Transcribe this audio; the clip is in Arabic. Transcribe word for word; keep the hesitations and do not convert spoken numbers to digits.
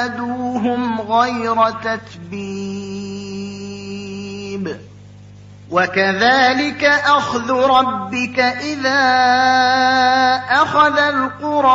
زادوهم غير تتبيب وكذلك أخذ ربك إذا أخذ القرى